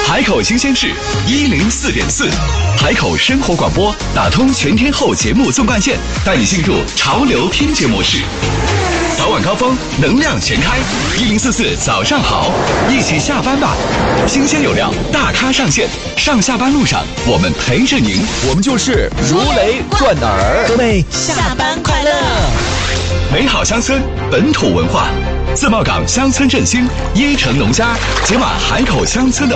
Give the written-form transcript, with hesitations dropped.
海口新鲜事104.4，海口生活广播打通全天候节目纵贯线，带你进入潮流听觉模式。早晚高峰能量全开，1044早上好，一起下班吧。新鲜有料，大咖上线，上下班路上我们陪着您， 我们就是如雷贯耳。 各位下班快乐！ 美好乡村，本土文化，自贸港乡村振兴，椰城农家，解码海口乡村的